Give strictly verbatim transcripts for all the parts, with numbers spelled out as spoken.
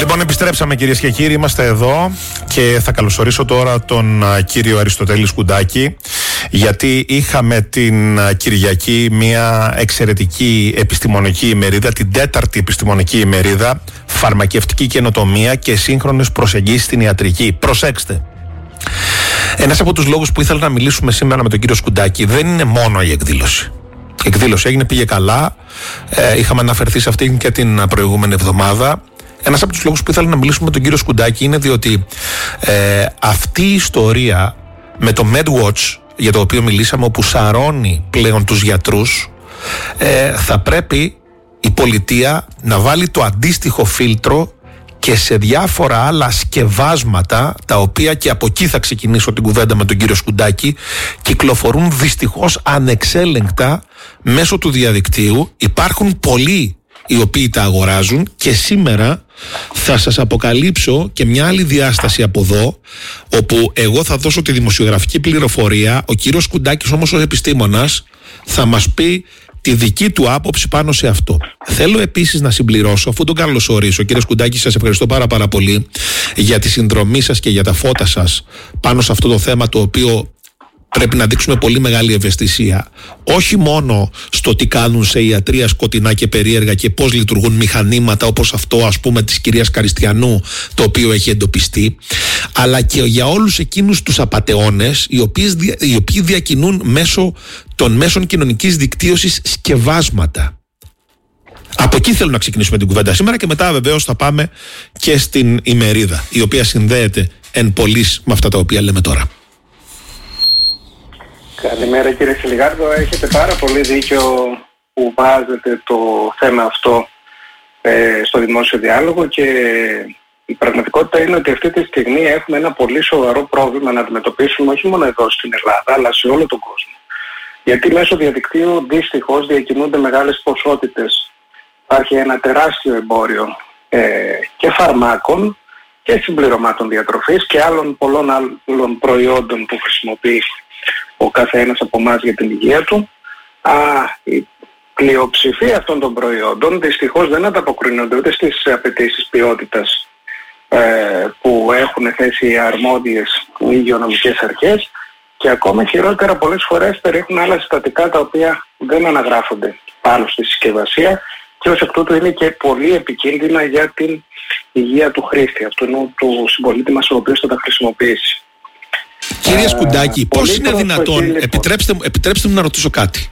Λοιπόν, επιστρέψαμε κυρίες και κύριοι, είμαστε εδώ και θα καλωσορίσω τώρα τον κύριο Αριστοτέλη Σκουντάκη, γιατί είχαμε την Κυριακή μια εξαιρετική επιστημονική ημερίδα, την τέταρτη επιστημονική ημερίδα, φαρμακευτική καινοτομία και σύγχρονες προσεγγίσεις στην ιατρική. Προσέξτε, ένας από τους λόγους που ήθελα να μιλήσουμε σήμερα με τον κύριο Σκουντάκη δεν είναι μόνο η εκδήλωση. Η εκδήλωση έγινε, πήγε καλά, ε, είχαμε αναφερθεί σε αυτήν και την προηγούμενη εβδομάδα. Ένας από τους λόγους που ήθελα να μιλήσουμε με τον κύριο Σκουντάκη είναι διότι ε, αυτή η ιστορία με το MedWatch, για το οποίο μιλήσαμε, όπου σαρώνει πλέον τους γιατρούς, ε, θα πρέπει η πολιτεία να βάλει το αντίστοιχο φίλτρο και σε διάφορα άλλα σκευάσματα, τα οποία, και από εκεί θα ξεκινήσω την κουβέντα με τον κύριο Σκουντάκη, κυκλοφορούν δυστυχώς ανεξέλεγκτα μέσω του διαδικτύου. Υπάρχουν πολλοί οι οποίοι τα αγοράζουν και σήμερα θα σας αποκαλύψω και μια άλλη διάσταση από εδώ, όπου εγώ θα δώσω τη δημοσιογραφική πληροφορία, ο κύριος Σκουντάκης όμως ως επιστήμονας θα μας πει τη δική του άποψη πάνω σε αυτό. Θέλω επίσης να συμπληρώσω, αφού τον καλωσορίσω, κύριε Σκουντάκη, σας ευχαριστώ πάρα πάρα πολύ για τη συνδρομή σας και για τα φώτα σας πάνω σε αυτό το θέμα, το οποίο πρέπει να δείξουμε πολύ μεγάλη ευαισθησία. Όχι μόνο στο τι κάνουν σε ιατρία σκοτεινά και περίεργα και πώς λειτουργούν μηχανήματα όπως αυτό, ας πούμε, της κυρίας Καριστιανού, το οποίο έχει εντοπιστεί, αλλά και για όλους εκείνους τους απατεώνες οι, οποίες, οι οποίοι διακινούν μέσω των μέσων κοινωνικής δικτύωσης σκευάσματα. Από εκεί θέλω να ξεκινήσουμε την κουβέντα σήμερα και μετά βεβαίως θα πάμε και στην ημερίδα, η οποία συνδέεται εν πολλοίς με αυτά τα οποία λέμε τώρα. Καλημέρα κύριε Σιλιγάρδο, έχετε πάρα πολύ δίκιο που βάζετε το θέμα αυτό ε, στο δημόσιο διάλογο, και η πραγματικότητα είναι ότι αυτή τη στιγμή έχουμε ένα πολύ σοβαρό πρόβλημα να αντιμετωπίσουμε, όχι μόνο εδώ στην Ελλάδα αλλά σε όλο τον κόσμο. Γιατί μέσω διαδικτύου δυστυχώς διακινούνται μεγάλες ποσότητες. Υπάρχει ένα τεράστιο εμπόριο ε, και φαρμάκων και συμπληρωμάτων διατροφής και άλλων πολλών άλλων προϊόντων που χρησιμοποιεί ο καθένας από εμάς για την υγεία του. Α, η πλειοψηφία αυτών των προϊόντων δυστυχώς δεν ανταποκρίνονται ούτε στις απαιτήσεις ποιότητας ε, που έχουν θέσει οι αρμόδιες υγειονομικές αρχές, και ακόμα χειρότερα πολλές φορές περιέχουν άλλα συστατικά τα οποία δεν αναγράφονται πάνω στη συσκευασία και ως εκ τούτου είναι και πολύ επικίνδυνα για την υγεία του χρήστη, αυτού του συμπολίτη μας ο οποίος θα τα χρησιμοποιήσει. Κύριε Σκουντάκη, πώς είναι δυνατόν, λοιπόν. επιτρέψτε, επιτρέψτε μου να ρωτήσω κάτι.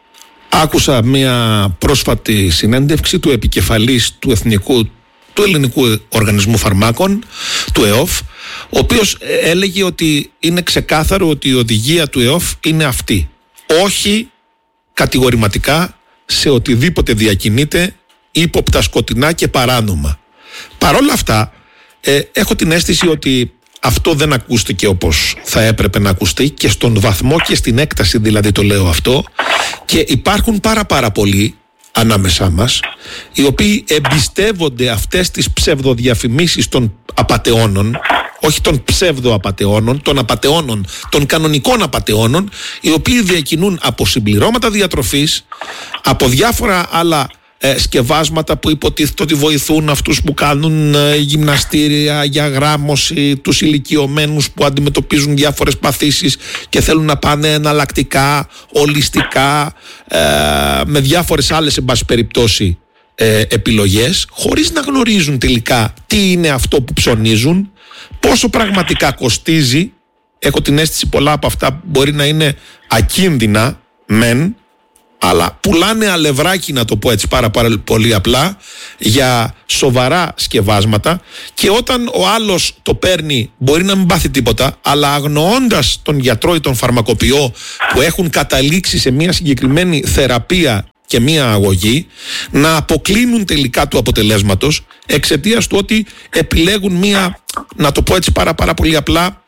Άκουσα μια πρόσφατη συνέντευξη του επικεφαλής του Εθνικού, του Ελληνικού Οργανισμού Φαρμάκων, του ΕΟΦ, ο οποίος έλεγε ότι είναι ξεκάθαρο ότι η οδηγία του ΕΟΦ είναι αυτή. Όχι κατηγορηματικά σε οτιδήποτε διακινείται ύποπτα, σκοτεινά και παράνομα. Παρ' όλα αυτά, ε, έχω την αίσθηση ότι αυτό δεν ακούστηκε όπως θα έπρεπε να ακουστεί, και στον βαθμό και στην έκταση δηλαδή το λέω αυτό, και υπάρχουν πάρα πάρα πολλοί ανάμεσά μας οι οποίοι εμπιστεύονται αυτές τις ψευδοδιαφημίσεις των απατεώνων, όχι των ψευδοαπατεώνων, των απατεώνων, των κανονικών απατεώνων, οι οποίοι διακινούν από συμπληρώματα διατροφής, από διάφορα άλλα Ε, σκευάσματα που υποτίθεται ότι βοηθούν αυτούς που κάνουν ε, γυμναστήρια για γράμμωση, τους ηλικιωμένους που αντιμετωπίζουν διάφορες παθήσεις και θέλουν να πάνε εναλλακτικά, ολιστικά, ε, με διάφορες άλλες εν πάση περιπτώσει ε, επιλογές, χωρίς να γνωρίζουν τελικά τι είναι αυτό που ψωνίζουν, πόσο πραγματικά κοστίζει. Έχω την αίσθηση πολλά από αυτά μπορεί να είναι ακίνδυνα μεν, αλλά πουλάνε αλευράκι, να το πω έτσι πάρα, πάρα πολύ απλά, για σοβαρά σκευάσματα, και όταν ο άλλος το παίρνει μπορεί να μην πάθει τίποτα, αλλά αγνοώντας τον γιατρό ή τον φαρμακοποιό που έχουν καταλήξει σε μια συγκεκριμένη θεραπεία και μια αγωγή, να αποκλίνουν τελικά του αποτελέσματος εξαιτίας του ότι επιλέγουν μια, να το πω έτσι πάρα, πάρα πολύ απλά,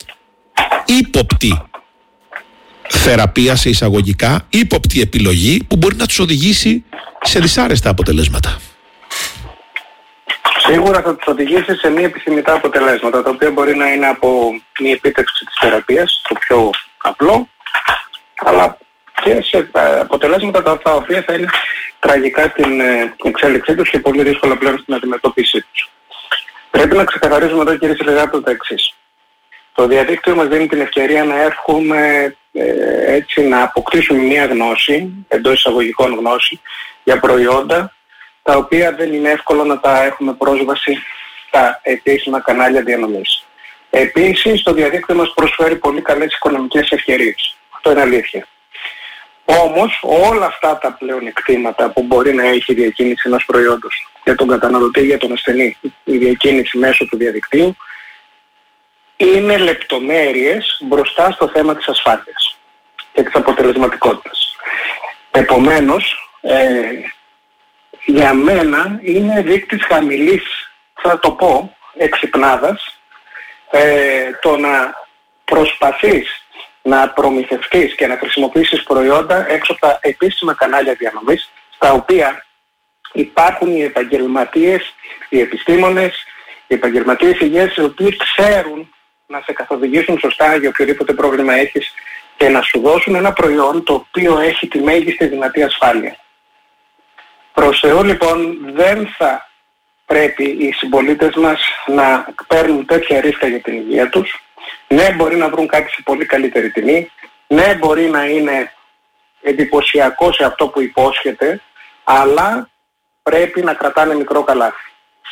ύποπτη θεραπεία σε εισαγωγικά, ύποπτη επιλογή που μπορεί να τους οδηγήσει σε δυσάρεστα αποτελέσματα. Σίγουρα θα τους οδηγήσει σε μη επιθυμητά αποτελέσματα, τα οποία μπορεί να είναι από μη επίτευξη της θεραπείας, το πιο απλό, αλλά και σε αποτελέσματα τα οποία θα είναι τραγικά την εξέλιξή τους και πολύ δύσκολα πλέον στην αντιμετώπιση τους. Πρέπει να ξεκαθαρίζουμε εδώ, κύριε Σιλιγάρδο, το εξής. Το διαδίκτυο μας δίνει την ευκαιρία να έρχομαι ε, έτσι να αποκτήσουμε μια γνώση, εντός εισαγωγικών γνώση, για προϊόντα τα οποία δεν είναι εύκολο να τα έχουμε πρόσβαση στα επίσημα κανάλια διανομής. Επίσης, το διαδίκτυο μας προσφέρει πολύ καλές οικονομικές ευκαιρίες. Αυτό είναι αλήθεια. Όμως, όλα αυτά τα πλεονεκτήματα που μπορεί να έχει η διακίνηση ενός προϊόντος για τον καταναλωτή, για τον ασθενή, η διακίνηση μέσω του διαδικτύου, είναι λεπτομέρειες μπροστά στο θέμα της ασφάλειας και της αποτελεσματικότητας. Επομένως, ε, για μένα είναι δείκτης χαμηλής, θα το πω, εξυπνάδας, ε, το να προσπαθείς να προμηθευτείς και να χρησιμοποιήσεις προϊόντα έξω από τα επίσημα κανάλια διανομής, στα οποία υπάρχουν οι επαγγελματίες, οι επιστήμονες, οι επαγγελματίες υγείας, οι οποίοι ξέρουν να σε καθοδηγήσουν σωστά για οποιοδήποτε πρόβλημα έχεις και να σου δώσουν ένα προϊόν το οποίο έχει τη μέγιστη δυνατή ασφάλεια. Προς Θεού, λοιπόν, δεν θα πρέπει οι συμπολίτες μας να παίρνουν τέτοια ρίσκα για την υγεία τους. Ναι, μπορεί να βρουν κάτι σε πολύ καλύτερη τιμή. Ναι, μπορεί να είναι εντυπωσιακό σε αυτό που υπόσχεται, αλλά πρέπει να κρατάνε μικρό καλάθι.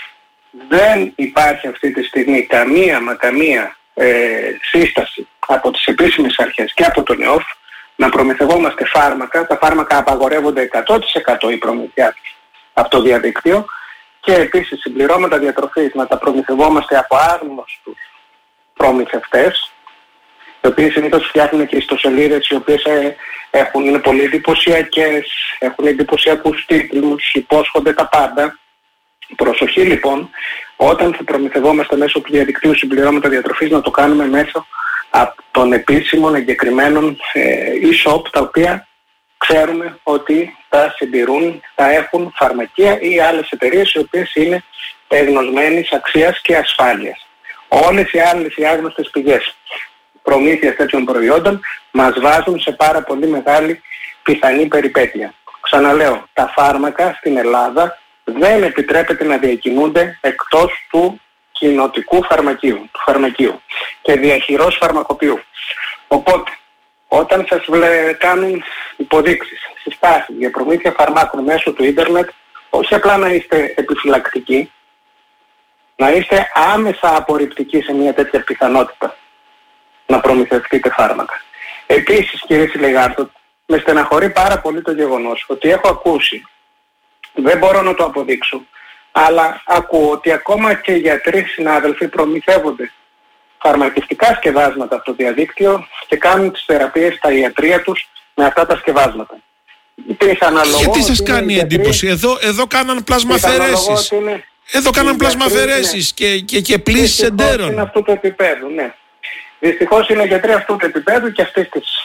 Δεν υπάρχει αυτή τη στιγμή καμία μα καμία ε, σύσταση από τις επίσημες αρχές και από τον ΕΟΦ να προμηθευόμαστε φάρμακα. Τα φάρμακα απαγορεύονται εκατό τοις εκατό η προμηθειά τους από το διαδίκτυο, και επίσης συμπληρώματα διατροφής να τα προμηθευόμαστε από άγνωστους προμηθευτές, οι οποίοι συνήθως φτιάχνουν και ιστοσελίδες οι οποίες έχουν, είναι πολύ εντυπωσιακές, έχουν εντυπωσιακούς τίτλους, υπόσχονται τα πάντα. Προσοχή λοιπόν, όταν θα προμηθευόμαστε μέσω του διαδικτύου συμπληρώματα διατροφής, να το κάνουμε μέσω από των επίσημων εγκεκριμένων ε, e-shop, τα οποία ξέρουμε ότι τα συντηρούν, τα έχουν φαρμακεία ή άλλες εταιρείες οι οποίες είναι εγνωσμένης αξίας και ασφάλειας. Όλες οι άλλες οι άγνωστες πηγές προμήθειας τέτοιων προϊόντων μας βάζουν σε πάρα πολύ μεγάλη πιθανή περιπέτεια. Ξαναλέω, τα φάρμακα στην Ελλάδα δεν επιτρέπεται να διακινούνται εκτός του κοινοτικού φαρμακείου, του φαρμακείου και διαχειρός φαρμακοποιού. Οπότε, όταν σας βλέ, κάνουν υποδείξεις, συστάσεις για προμήθεια φαρμάκων μέσω του ίντερνετ, όχι απλά να είστε επιφυλακτικοί, να είστε άμεσα απορριπτικοί σε μια τέτοια πιθανότητα να προμηθευτείτε φάρμακα. Επίσης, κύριε Σιλιγάρδο, με στεναχωρεί πάρα πολύ το γεγονός ότι έχω ακούσει, δεν μπορώ να το αποδείξω, αλλά ακούω ότι ακόμα και οι γιατροί συνάδελφοι προμηθεύονται φαρμακευτικά σκευάσματα από το διαδίκτυο και κάνουν τις θεραπείες στα ιατρεία τους με αυτά τα σκευάσματα. Γιατί σας κάνει εντύπωση? Εδώ, εδώ κάναν πλασμαφαιρέσεις. Εδώ κάναν πλασμαφαιρέσεις ναι. και, και, και πλήσεις εντέρων. Είναι αυτού του επίπεδου, ναι. Δυστυχώς είναι γιατροί αυτού του επίπεδου και αυτής της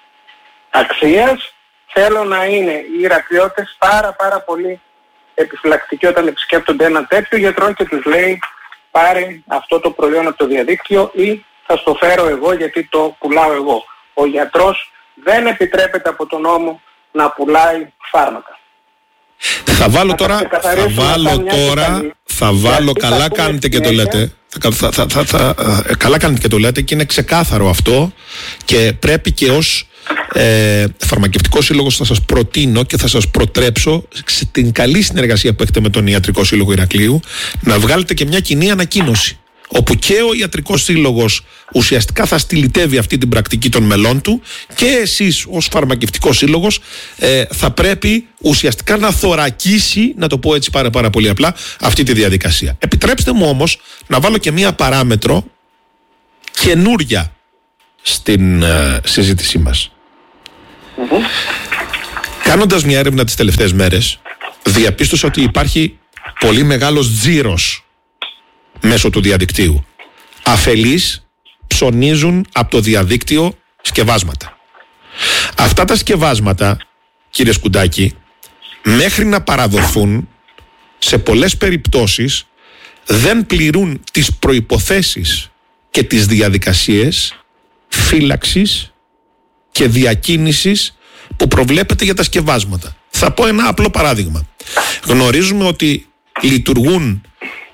αξίας. Θέλω να είναι οι Ηρακλειώτες πάρα πάρα πολύ επιφυλακτικοί όταν επισκέπτονται ένα τέτοιο γιατρό και τους λέει πάρε αυτό το προϊόν από το διαδίκτυο ή θα στο φέρω εγώ γιατί το πουλάω εγώ. Ο γιατρός δεν επιτρέπεται από τον νόμο να πουλάει φάρμακα. Θα βάλω τώρα, θα βάλω τώρα, θα βάλω, καλά κάνετε και το λέτε, θα, θα, θα, θα, θα, καλά κάνετε και το λέτε και είναι ξεκάθαρο αυτό και πρέπει και ως ε, φαρμακευτικό σύλλογος θα σας προτείνω και θα σας προτρέψω στην καλή συνεργασία που έχετε με τον Ιατρικό Σύλλογο Ηρακλείου να βγάλετε και μια κοινή ανακοίνωση όπου και ο Ιατρικός Σύλλογος ουσιαστικά θα στυλιτεύει αυτή την πρακτική των μελών του και εσείς ως Φαρμακευτικός Σύλλογος ε, θα πρέπει ουσιαστικά να θωρακίσει, να το πω έτσι πάρα, πάρα πολύ απλά, αυτή τη διαδικασία. Επιτρέψτε μου όμως να βάλω και μία παράμετρο καινούρια στην ε, συζήτησή μας. Mm-hmm. Κάνοντας μια έρευνα τις τελευταίες μέρες, διαπίστωσα ότι υπάρχει πολύ μεγάλος τζίρος μέσω του διαδικτύου. Αφελείς ψωνίζουν από το διαδίκτυο σκευάσματα. Αυτά τα σκευάσματα, κύριε Σκουντάκη, μέχρι να παραδοθούν, σε πολλές περιπτώσεις δεν πληρούν τις προϋποθέσεις και τις διαδικασίες φύλαξης και διακίνησης που προβλέπεται για τα σκευάσματα. Θα πω ένα απλό παράδειγμα. Γνωρίζουμε ότι λειτουργούν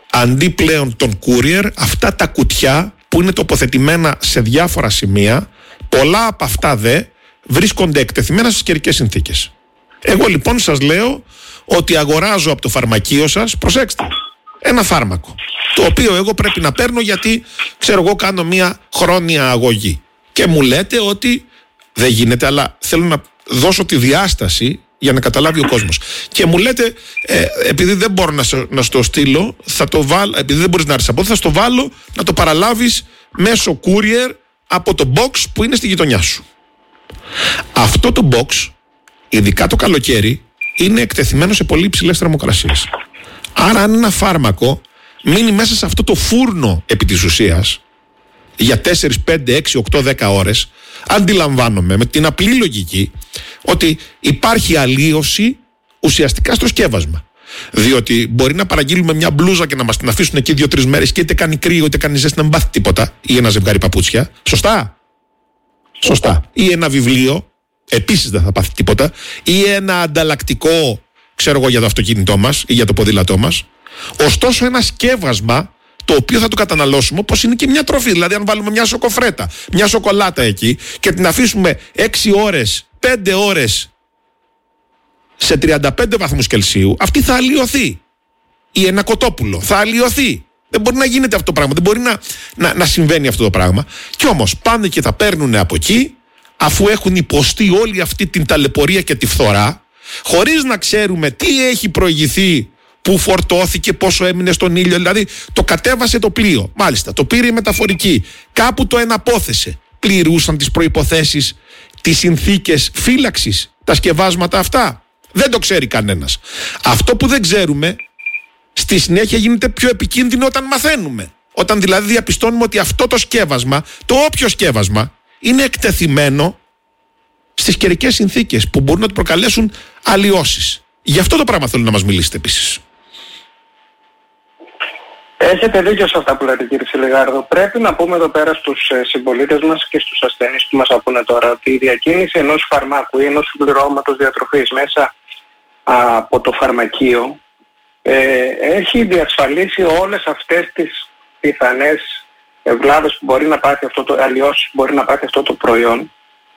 αντί πλέον των courier, αυτά τα κουτιά που είναι τοποθετημένα σε διάφορα σημεία, πολλά από αυτά δε βρίσκονται εκτεθειμένα στις καιρικές συνθήκες. Εγώ λοιπόν σας λέω ότι αγοράζω από το φαρμακείο σας, προσέξτε, ένα φάρμακο, το οποίο εγώ πρέπει να παίρνω γιατί, ξέρω εγώ, κάνω μια χρόνια αγωγή. Και μου λέτε ότι δεν γίνεται, αλλά θέλω να δώσω τη διάσταση για να καταλάβει ο κόσμος. Και μου λέτε, ε, επειδή δεν μπορώ να, σε, να στο στείλω, θα το βάλω, επειδή δεν μπορείς να έρθεις από εδώ, θα στο βάλω να το παραλάβεις μέσω courier από το box που είναι στη γειτονιά σου. Αυτό το box, ειδικά το καλοκαίρι, είναι εκτεθειμένο σε πολύ υψηλές θερμοκρασίες. Άρα αν ένα φάρμακο μείνει μέσα σε αυτό το φούρνο επί της ουσίας για τέσσερα, πέντε, έξι, οκτώ, δέκα ώρες, αντιλαμβάνομαι με την απλή λογική ότι υπάρχει αλλίωση ουσιαστικά στο σκεύασμα. Διότι μπορεί να παραγγείλουμε μια μπλούζα και να μας την αφήσουν εκεί δύο-τρεις μέρες και είτε κάνει κρύο είτε κάνει ζέστη να μην πάθει τίποτα, ή ένα ζευγάρι παπούτσια. Σωστά. Σωστά. Ή ένα βιβλίο, επίσης δεν θα πάθει τίποτα, ή ένα ανταλλακτικό, ξέρω εγώ, για το αυτοκίνητό μας ή για το ποδήλατό μας. Ωστόσο, ένα σκεύασμα το οποίο θα το καταναλώσουμε όπως είναι και μια τροφή. Δηλαδή, αν βάλουμε μια σοκοφρέτα, μια σοκολάτα εκεί και την αφήσουμε έξι ώρες, πέντε ώρες σε τριάντα πέντε βαθμούς Κελσίου, αυτή θα αλλοιωθεί. Ή ένα κοτόπουλο θα αλλοιωθεί. Δεν μπορεί να γίνεται αυτό το πράγμα, δεν μπορεί να, να, να συμβαίνει αυτό το πράγμα. Κι όμως πάνε και θα παίρνουν από εκεί, αφού έχουν υποστεί όλη αυτή την ταλαιπωρία και τη φθορά, χωρίς να ξέρουμε τι έχει προηγηθεί, που φορτώθηκε, πόσο έμεινε στον ήλιο. Δηλαδή το κατέβασε το πλοίο, μάλιστα, το πήρε η μεταφορική, κάπου το εναπόθεσε. Πληρούσαν τις προϋποθέσεις, τις συνθήκες φύλαξης, τα σκευάσματα αυτά? Δεν το ξέρει κανένας. Αυτό που δεν ξέρουμε, στη συνέχεια γίνεται πιο επικίνδυνο όταν μαθαίνουμε. Όταν δηλαδή διαπιστώνουμε ότι αυτό το σκεύασμα, το όποιο σκεύασμα, είναι εκτεθειμένο στις καιρικές συνθήκες που μπορούν να του προκαλέσουν αλλοιώσεις. Γι' αυτό το πράγμα θέλω να μας μιλήσετε επίσης. Έχετε δίκιο σε αυτά που λέτε, κύριε Σιλιγάρδο. Πρέπει να πούμε εδώ πέρα στους συμπολίτες μας και στους ασθενείς που μας ακούνε τώρα ότι η διακίνηση ενός φαρμάκου ή ενός συμπληρώματος διατροφής μέσα από το φαρμακείο ε, έχει διασφαλίσει όλες αυτές τις πιθανές ευλάβες που μπορεί να πάθει αυτό το, αλλοιώσεις που μπορεί να πάθει αυτό το προϊόν,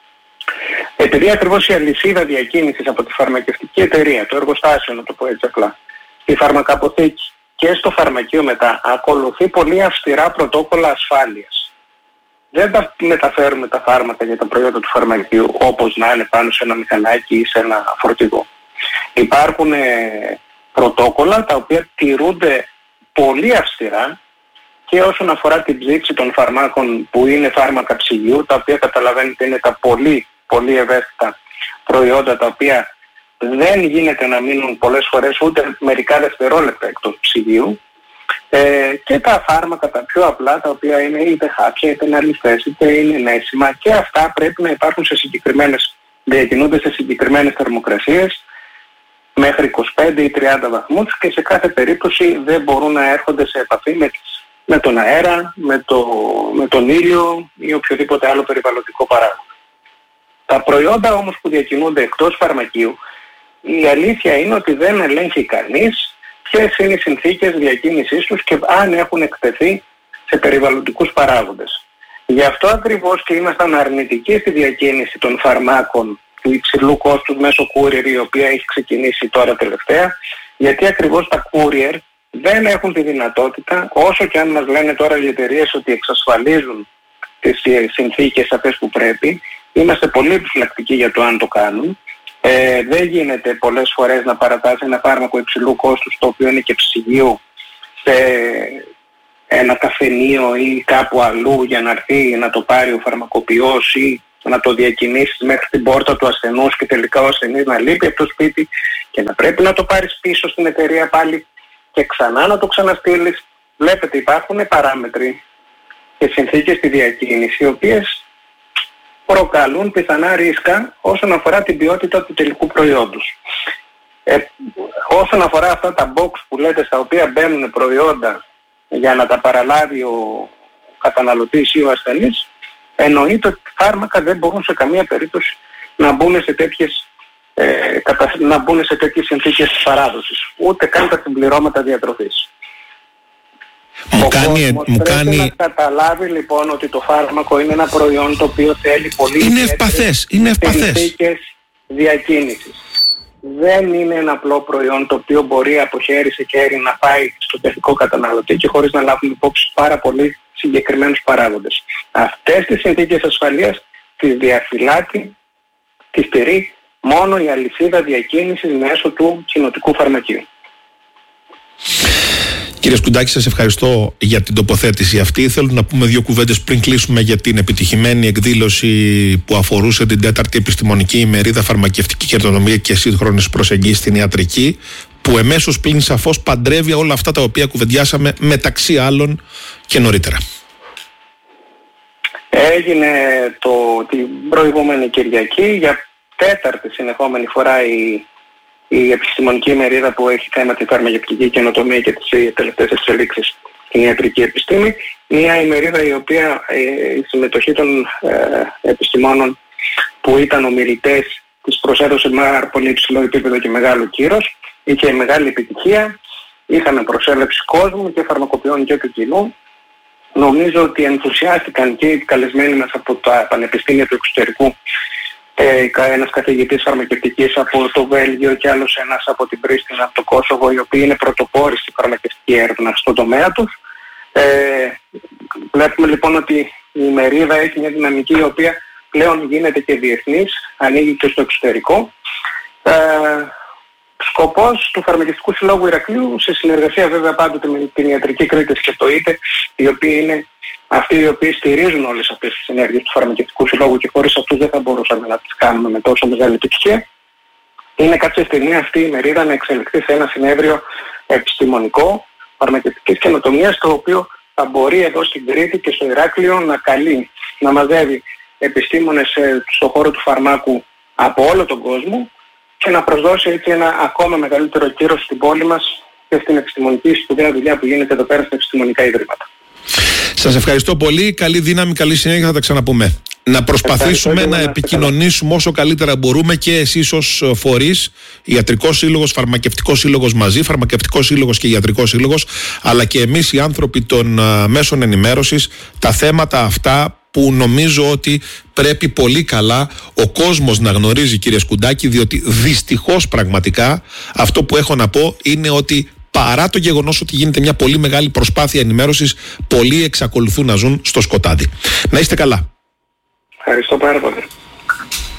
επειδή ακριβώς η αλυσίδα διακίνησης από τη φαρμακευτική εταιρεία, το εργοστάσιο, να το πω έτσι απλά, η φαρμακαποθήκη και στο φαρμακείο μετά ακολουθεί πολύ αυστηρά πρωτόκολλα ασφάλειας. Δεν τα μεταφέρουμε τα φάρμακα για τα προϊόντα του φαρμακείου όπως να είναι πάνω σε ένα μηχανάκι ή σε ένα φορτηγό. Υπάρχουν ε, πρωτόκολλα τα οποία τηρούνται πολύ αυστηρά και όσον αφορά την ψήξη των φαρμάκων που είναι φάρμακα ψυγείου, τα οποία καταλαβαίνετε είναι τα πολύ πολύ ευαίσθητα προϊόντα τα οποία δεν γίνεται να μείνουν πολλές φορές ούτε μερικά δευτερόλεπτα εκτός ψυγείου, ε, και τα φάρμακα τα πιο απλά, τα οποία είναι είτε χάπια είτε είναι αληθές είτε είναι νέσιμα, και αυτά πρέπει να υπάρχουν σε συγκεκριμένες, διακινούνται σε συγκεκριμένες θερμοκρασίες μέχρι είκοσι πέντε ή τριάντα βαθμούς και σε κάθε περίπτωση δεν μπορούν να έρχονται σε επαφή με, με τον αέρα, με, το, με τον ήλιο ή οποιοδήποτε άλλο περιβαλλοντικό παράγοντα. Τα προϊόντα όμως που διακινούνται εκτός φαρμακείου, η αλήθεια είναι ότι δεν ελέγχει κανείς ποιες είναι οι συνθήκες διακίνησής τους και αν έχουν εκτεθεί σε περιβαλλοντικούς παράγοντες. Γι' αυτό ακριβώς και ήμασταν αρνητικοί στη διακίνηση των φαρμάκων του υψηλού κόστους μέσω courier, η οποία έχει ξεκινήσει τώρα τελευταία, γιατί ακριβώς τα courier δεν έχουν τη δυνατότητα, όσο και αν μας λένε τώρα οι εταιρείες ότι εξασφαλίζουν τις συνθήκες αυτές που πρέπει, είμαστε πολύ επιφυλακτικοί για το αν το κάνουν. Ε, δεν γίνεται πολλές φορές να παρατάσει ένα φάρμακο υψηλού κόστους, το οποίο είναι και ψυγείο, σε ένα καφενείο ή κάπου αλλού για να έρθει να το πάρει ο φαρμακοποιός ή να το διακινήσει μέχρι την πόρτα του ασθενούς και τελικά ο ασθενής να λείπει από το σπίτι και να πρέπει να το πάρεις πίσω στην εταιρεία πάλι και ξανά να το ξαναστείλεις. Βλέπετε, υπάρχουν παράμετροι και συνθήκες στη διακίνηση οι οποίες προκαλούν πιθανά ρίσκα όσον αφορά την ποιότητα του τελικού προϊόντος. Ε, όσον αφορά αυτά τα box που λέτε, στα οποία μπαίνουν προϊόντα για να τα παραλάβει ο καταναλωτής ή ο ασθενής, εννοείται ότι τα φάρμακα δεν μπορούν σε καμία περίπτωση να μπουν σε τέτοιες, ε, να μπουν σε τέτοιες συνθήκες παράδοσης, ούτε καν τα συμπληρώματα διατροφής. κάνει, μου πρέπει κάνει... να καταλάβει λοιπόν ότι το φάρμακο είναι ένα προϊόν το οποίο θέλει πολύ είναι ευπαθές, είναι ευπαθές. συνθήκες διακίνησης. Δεν είναι ένα απλό προϊόν το οποίο μπορεί από χέρι σε χέρι να πάει στο τελικό καταναλωτή και χωρίς να λάβουμε υπόψη πάρα πολύ συγκεκριμένους παράγοντες. Αυτές τις συνθήκες ασφαλείας τις διαφυλάττει, τις τηρεί μόνο η αλυσίδα διακίνησης μέσω του κοινοτικού φαρμακείου. Κύριε Σκουντάκη, σας ευχαριστώ για την τοποθέτηση αυτή. Θέλω να πούμε δύο κουβέντες πριν κλείσουμε για την επιτυχημένη εκδήλωση που αφορούσε την τέταρτη επιστημονική ημερίδα φαρμακευτική καινοτομία και σύγχρονης προσεγγίσεις στην ιατρική, που εμέσως πλην σαφώς παντρεύει όλα αυτά τα οποία κουβεντιάσαμε μεταξύ άλλων και νωρίτερα. Έγινε το, την προηγούμενη Κυριακή για τέταρτη συνεχόμενη φορά η η επιστημονική ημερίδα που έχει θέμα τη φαρμακευτική καινοτομία και τις τελευταίες εξελίξεις στην ιατρική επιστήμη. Μια ημερίδα η οποία ε, η συμμετοχή των ε, επιστημόνων που ήταν ομιλητές της προσέδωσε με πολύ υψηλό επίπεδο και μεγάλο κύρος. Είχε μεγάλη επιτυχία. Είχαμε προσέλευση κόσμου και φαρμακοποιών και του κοινού. Νομίζω ότι ενθουσιάστηκαν και οι καλεσμένοι μας από τα πανεπιστήμια του εξωτερικού, ένας καθηγητής φαρμακευτικής από το Βέλγιο και άλλος ένας από την Πρίστινα, από το Κόσοβο, οι οποίοι είναι πρωτοπόροι στη φαρμακευτική έρευνα στον τομέα τους. Ε, βλέπουμε λοιπόν ότι η ημερίδα έχει μια δυναμική η οποία πλέον γίνεται και διεθνής, ανοίγει και στο εξωτερικό. Ε, σκοπός του Φαρμακευτικού Συλλόγου Ηρακλείου, σε συνεργασία βέβαια πάντοτε με την Ιατρική Κρήτης και το ΙΤΕ, οι οποίοι είναι αυτοί οι οποίοι στηρίζουν όλες αυτές τις ενέργειες του Φαρμακευτικού Συλλόγου και χωρίς αυτούς δεν θα μπορούσαμε να τις κάνουμε με τόσο μεγάλη επιτυχία, είναι κάποια στιγμή αυτή η ημερίδα να εξελιχθεί σε ένα συνέδριο επιστημονικό φαρμακευτικής καινοτομίας, το οποίο θα μπορεί εδώ στην Κρήτη και στο Ηράκλειο να καλεί, να μαζεύει επιστήμονες στον χώρο του φαρμάκου από όλο τον κόσμο και να προσδώσει έτσι ένα ακόμα μεγαλύτερο κύρος στην πόλη μας και στην επιστημονική σπουδαία δουλειά που γίνεται εδώ πέρα στα επιστημονικά ιδρύματα. Σας ευχαριστώ πολύ. Καλή δύναμη, καλή συνέχεια. Θα τα ξαναπούμε. Να προσπαθήσουμε να επικοινωνήσουμε όσο καλύτερα μπορούμε και εσείς ως φορείς, Ιατρικός Σύλλογος, Φαρμακευτικός Σύλλογος μαζί, Φαρμακευτικός Σύλλογος και Ιατρικός Σύλλογος, αλλά και εμείς οι άνθρωποι των uh, μέσων ενημέρωσης, τα θέματα αυτά που νομίζω ότι πρέπει πολύ καλά ο κόσμος να γνωρίζει, κύριε Σκουντάκη, διότι δυστυχώς πραγματικά αυτό που έχω να πω είναι ότι παρά το γεγονός ότι γίνεται μια πολύ μεγάλη προσπάθεια ενημέρωσης, πολλοί εξακολουθούν να ζουν στο σκοτάδι. Να είστε καλά. Ευχαριστώ πάρα πολύ.